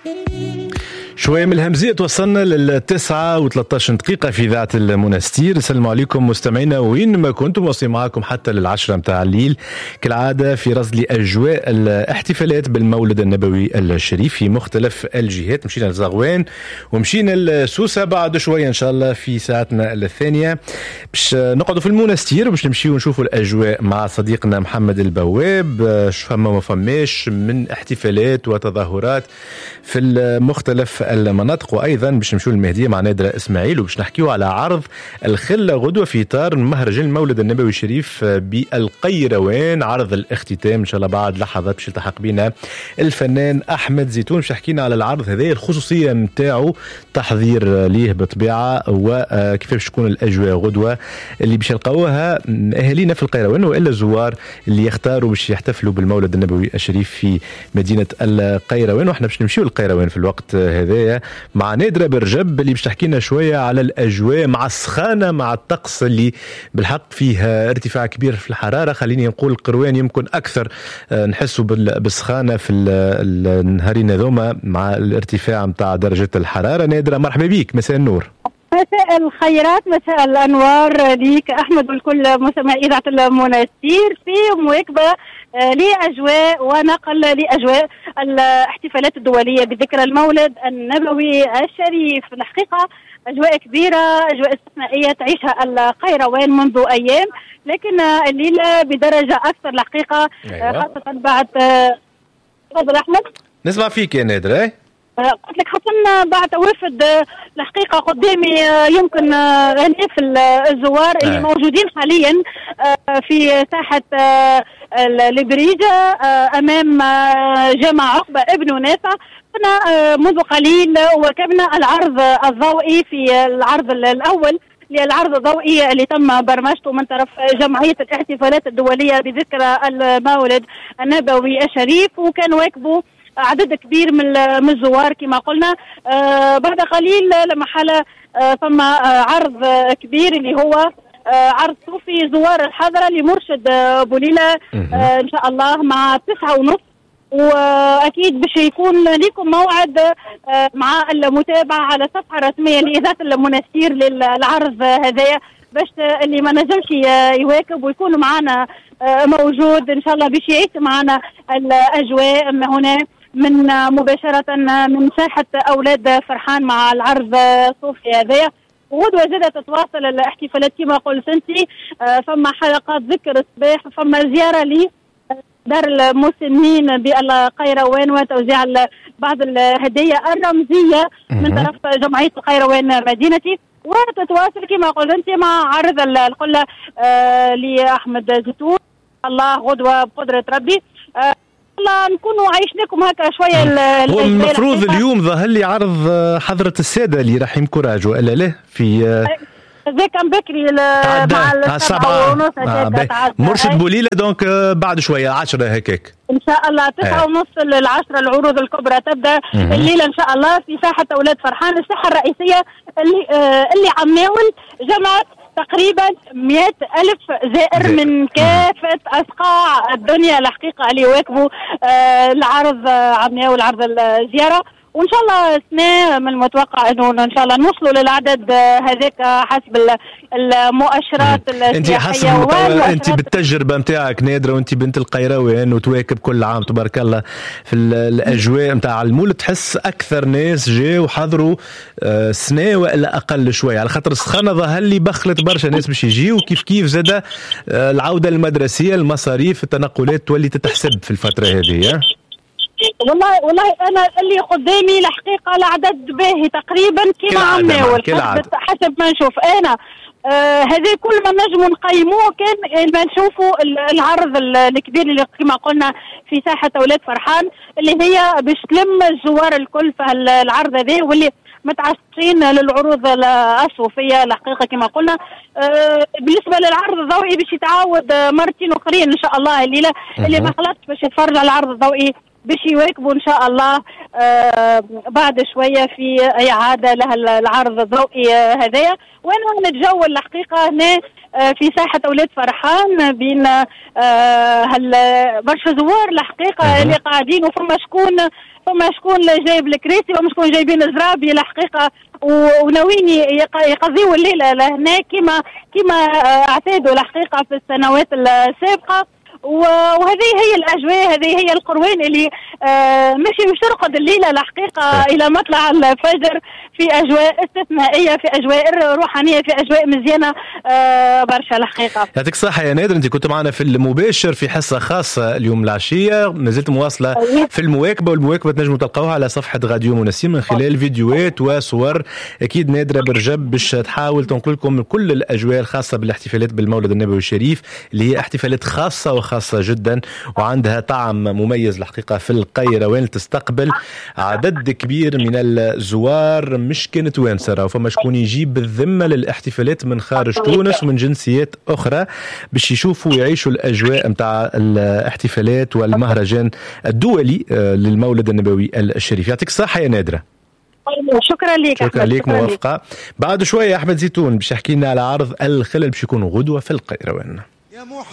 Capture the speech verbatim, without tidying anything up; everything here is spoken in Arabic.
شوية من الهمزية توصلنا للتسعة وثلاثة عشر دقيقة في إذاعة المنستير. السلام عليكم مستمعينا وين ما كنتم، وصي معاكم حتى للعشرة متاع الليل كالعادة في رصد لأجواء الاحتفالات بالمولد النبوي الشريف في مختلف الجهات. مشينا لزغوان ومشينا لسوسة بعد شوية إن شاء الله في ساعتنا الثانية باش نقعدوا في المنستير باش نمشي ونشوفوا الأجواء مع صديقنا محمد البواب. شو فما ما فماش من احتفالات وتظاهرات في المختلف المناطق، وايضا باش نمشوا للمهديه مع نادرة اسماعيل وباش نحكيوا على عرض الخله غدوه في اطار مهرجان المولد النبوي الشريف بالقيروان، عرض الاختتام ان شاء الله بعد لحظات باش يلتحق بنا الفنان احمد زيتون باش يحكينا على العرض هذا، الخصوصيه نتاعو، تحضير ليه بطبيعه، وكيف باش تكون الاجواء غدوه اللي باش يلقاوها اهالينا في القيروان والا الزوار اللي يختاروا باش يحتفلوا بالمولد النبوي الشريف في مدينه القيروان. واحنا باش نمشيو للقيروان في الوقت هذا مع نادرة برجب اللي باش تحكينا شوية على الأجواء مع السخانة مع الطقس اللي بالحق فيه ارتفاع كبير في الحرارة. خليني نقول القروان يمكن أكثر نحسوا بالسخانة في النهارين هذوما مع الارتفاع متاع درجة الحرارة. نادرة مرحبا بيك، مساء النور. مساء الخيرات، مساء الأنوار ليك أحمد والكل مستمعي إذاعة المنستير في مواكبة لأجواء ونقل لأجواء الاحتفالات الدولية بذكرى المولد النبوي الشريف. الحقيقة أجواء كبيرة، أجواء استثنائية تعيشها القيروان منذ أيام، لكن الليلة بدرجة أكثر الحقيقة. أيوة. خاصة بعد تفضل أحمد. نسمع فيك يا نادر. قلت لك خاصة بعد وفد الحقيقة قدامي يمكن آلاف الزوار اللي موجودين حاليا في ساحة البريجة أمام جامع عقبة ابن نافع. كنا منذ قليل وكبنا العرض الضوئي في العرض الأول للعرض الضوئي اللي تم برمجته من طرف جمعية الاحتفالات الدولية بذكرى المولد النبوي الشريف، وكان واكبوا عدد كبير من الزوار كما قلنا. آه بعد قليل لما حال آه ثم آه عرض آه كبير اللي هو آه عرض صوفي زوار الحضرة لمرشد آه بوليلة آه إن شاء الله مع تسعة ونصف، وأكيد باش يكون لكم موعد آه مع المتابعة على صفحة رسمية لإذاعة المنستير للعرض هذايا باش اللي ما نجمش يواكب ويكون معنا آه موجود إن شاء الله باش يعيش معنا الأجواء هنا من مباشرة من ساحة أولاد فرحان مع العرض صوفي هذايا. وغدوة زادة تتواصل الاحتفالات كما قلت انت. فما حلقات ذكر الصباح، فما زيارة لي دار المسنين بالقيروان وتوزيع بعض الهدايا الرمزية من طرف جمعية القيروان مدينتي، وتتواصل كما قلت انت مع عرض القلة لأحمد زيتون الله غدوة بقدرة ربي. الله نكونوا عايشناكم هكا شويه. هو المفروض اليوم ظهر لي عرض حضرة السادة اللي راح ينكراج والا لا في ذاك كان بكري مع السبعة ونص آه مرشد بوليلة دونك بعد شويه عشرة هكاك ان شاء الله تسعة آه. ونص للعشرة العروض الكبرى تبدا مم. الليله ان شاء الله في ساحه اولاد فرحان، الساحه الرئيسيه اللي آه اللي عماول جمعت تقريبا مئة ألف زائر من كافة أصقاع الدنيا الحقيقة اللي يواكبوا آه العرض عمياء والعرض الزيارة. وإن شاء الله سنة من المتوقع أنه إن شاء الله نوصلوا للعدد هذاك حسب المؤشرات أنت حسب أنت بالتجربة متاعك نادرة وأنت بنت القيروان وتواكب كل عام تبارك الله في الأجواء متاع المولد، تحس أكثر ناس جاء وحضروا سنة وإلا أقل شوية، على خاطر السخانة ظهر لي بخلت برشا ناس باش يجيوا، وكيف كيف زاد العودة المدرسية المصاريف التنقلات تولي تتحسب في الفترة هذه. والله والله انا اللي قدامي الحقيقه العدد باهي تقريبا كما عماول حسب ما نشوف انا. آه هذا كل ما نجم نقيموه كان ما نشوفوا العرض الكبير اللي كما قلنا في ساحه اولاد فرحان اللي هي باش تلم الزوار الكل في العرض هذا، واللي متعشقين للعروض الصوفيه الحقيقه كما قلنا. آه بالنسبه للعرض الضوئي باش يتعاود مرتين اخرين ان شاء الله الليله اللي ما خلصش باش يتفرج على العرض الضوئي باش يواكبوا ان شاء الله آه بعد شويه في اعاده لها العرض الضوئي هذايا. وانا نتجول الحقيقه هنا في ساحة أولاد فرحان بين هال برشا زوار الحقيقة اللي قاعدين، وفما شكون فما شكون جايب الكراسي وفما شكون جايبين زرابي الحقيقة وناويين يقضيوا الليلة لهنا كما كما اعتادوا الحقيقة في السنوات السابقة. وهذه هي الأجواء، هذه هي القروان اللي آه ماشي مش ترقد الليلة الحقيقة إلى مطلع الفجر في أجواء استثنائية، في أجواء روحانية، في أجواء مزيانة آه برشا الحقيقة. يعطيك الصحة يا نادر، أنت كنت معنا في المباشر في حصة خاصة اليوم العشية، ما زلت مواصلة في المواكبة، والمواكبة تنجموا تلقاوها على صفحة راديو منستير من خلال فيديوهات وصور. أكيد نادرة برجب باش تحاول تنقل لكم كل الأجواء الخاصة بالاحتفالات بالمولد النبوي الشريف، اللي هي احتفالات خاصة وخاصة خاصة جدا وعندها طعم مميز الحقيقة في القيروان. تستقبل عدد كبير من الزوار مش كانت وانسرة، وفما شكون يجيب بالذمة للاحتفالات من خارج تونس ومن جنسيات أخرى باش يشوفوا ويعيشوا الأجواء متاع الاحتفالات والمهرجان الدولي للمولد النبوي الشريف. يعطيك الصحة يا نادرة. شكرا لك. شكرا لك موافقة. بعد شوية أحمد زيتون باش يحكي لنا على عرض الخلل باش يكون غدوة في القيروان.